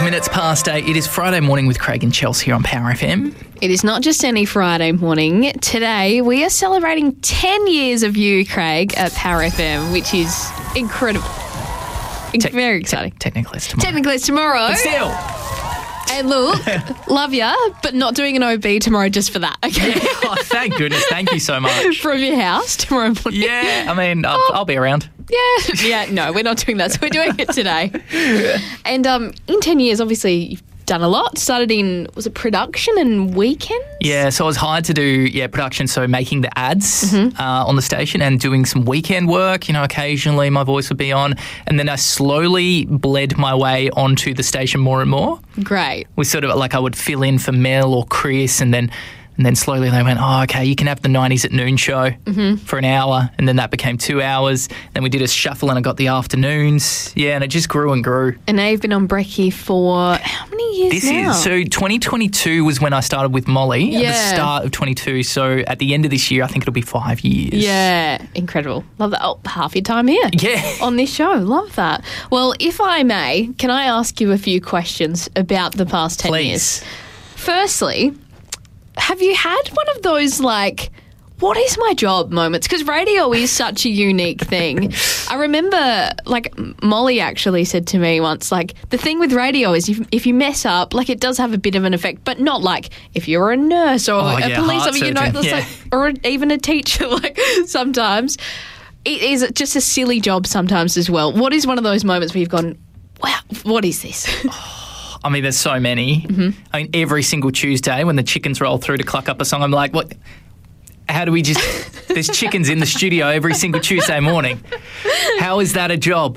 minutes past 8. It is Friday morning with Craig and Chelsea here on Power FM. It is not just any Friday morning. Today, we are celebrating 10 years of you, Craig, at Power FM, which is incredible. Very exciting. Technically it's tomorrow. Technically it's tomorrow. But still. And look, love ya, but not doing an OB tomorrow just for that, okay? Yeah, oh, thank goodness. Thank you so much. From your house tomorrow morning. Yeah, I mean, I'll be around. Yeah, no, we're not doing that, so we're doing it today. And in 10 years, obviously, you've done a lot. Started in, was it production and weekends? Yeah, so I was hired to do production, so making the ads on the station and doing some weekend work. You know, occasionally my voice would be on. And then I slowly bled my way onto the station more and more. Great. We sort of like I would fill in for Mel or Chris, and then slowly they went, oh, okay, you can have the 90s at noon show for an hour, and then that became 2 hours. Then we did a shuffle and I got the afternoons. Yeah, and it just grew and grew. And now you've been on Brekkie for how many years now? So 2022 was when I started with Molly at the start of 22. So at the end of this year, I think it'll be 5 years. Yeah, incredible. Love that. Oh, half your time here. Yeah. On this show. Love that. Well, if I may, can I ask you a few questions about the past 10 years? Firstly, have you had one of those, like, what is my job moments? Because radio is such a unique thing. I remember, like, Molly actually said to me once, like, the thing with radio is if you mess up, like, it does have a bit of an effect, but not like if you're a nurse or a police officer, you know, like, or even a teacher, like, sometimes. It is just a silly job sometimes as well. What is one of those moments where you've gone, wow, what is this? I mean, there's so many. I mean, every single Tuesday when the chickens roll through to cluck up a song, I'm like, what? How do we just... There's chickens in the studio every single Tuesday morning. How is that a job?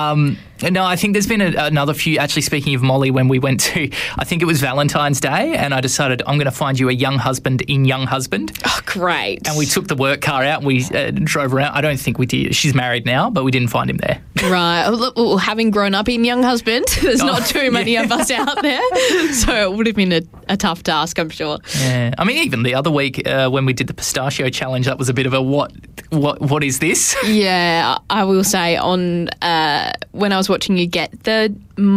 No, I think there's been another few. Actually, speaking of Molly, when we went to, I think it was Valentine's Day, and I decided I'm going to find you a young husband in Young Husband. Oh, great. And we took the work car out and we drove around. I don't think we did. She's married now, but we didn't find him there. Right. Well, having grown up in Young Husband, there's not too many of us out there. So it would have been a tough task, I'm sure. Yeah. I mean, even the other week when we did the pistachio challenge, that was a bit of a what is this? Yeah, I will say on when I was watching you get the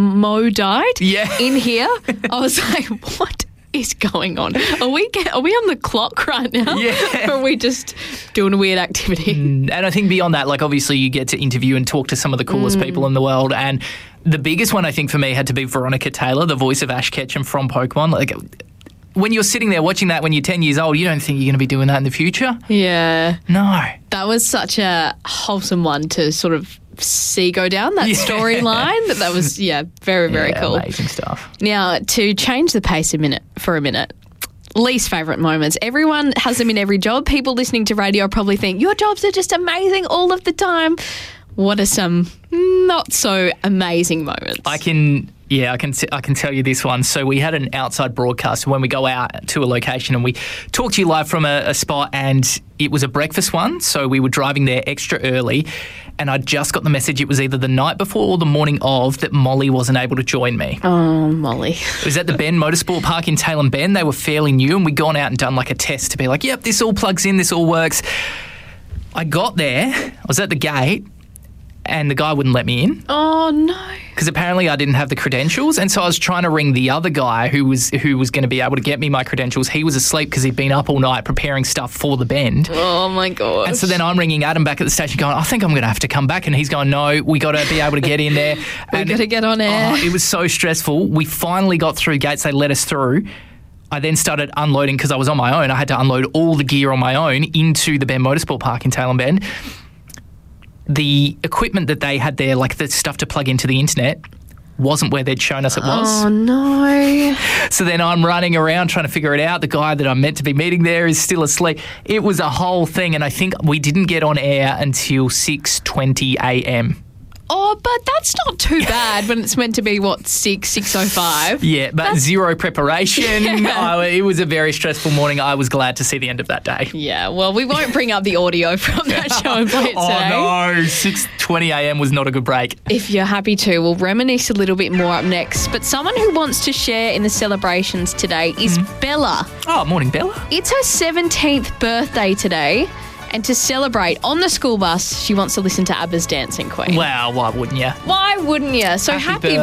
Mo died in here, I was like, what is going on? Are we on the clock right now? Yeah. Or are we just doing a weird activity? And I think beyond that, like obviously you get to interview and talk to some of the coolest people in the world, and the biggest one I think for me had to be Veronica Taylor, the voice of Ash Ketchum from Pokemon. Like, when you're sitting there watching that when you're 10 years old, you don't think you're going to be doing that in the future? Yeah. No. That was such a wholesome one to sort of see go down, that storyline. That was, very, very cool. Amazing stuff. Now, to change the pace for a minute, least favourite moments. Everyone has them in every job. People listening to radio probably think, your jobs are just amazing all of the time. What are some not so amazing moments? I can tell you this one. So we had an outside broadcast when we go out to a location and we talk to you live from a spot, and it was a breakfast one. So we were driving there extra early, and I just got the message it was either the night before or the morning of that Molly wasn't able to join me. Oh, Molly. It was at the Bend Motorsport Park in Tailem Bend. They were fairly new, and we'd gone out and done like a test to be like, yep, this all plugs in, this all works. I got there, I was at the gate, and the guy wouldn't let me in. Oh, no. Because apparently I didn't have the credentials, and so I was trying to ring the other guy who was going to be able to get me my credentials. He was asleep because he'd been up all night preparing stuff for the Bend. Oh, my gosh. And so then I'm ringing Adam back at the station going, I think I'm going to have to come back. And he's going, no, we got to be able to get in there. We got to get on air. It was so stressful. We finally got through gates. They let us through. I then started unloading because I was on my own. I had to unload all the gear on my own into the Bend Motorsport Park in Tailem Bend. The equipment that they had there, like the stuff to plug into the internet, wasn't where they'd shown us it was. Oh, no. So then I'm running around trying to figure it out. The guy that I'm meant to be meeting there is still asleep. It was a whole thing, and I think we didn't get on air until 6:20 a.m. Oh, but that's not too bad when it's meant to be, 6:05? Yeah, but zero preparation. Yeah. It was a very stressful morning. I was glad to see the end of that day. Yeah, well, we won't bring up the audio from that show and play it today. Oh, no, 6:20 a.m. was not a good break. If you're happy to, we'll reminisce a little bit more up next. But someone who wants to share in the celebrations today is Bella. Oh, morning, Bella. It's her 17th birthday today. And to celebrate on the school bus, she wants to listen to ABBA's Dancing Queen. Wow, why wouldn't you? Why wouldn't you? So happy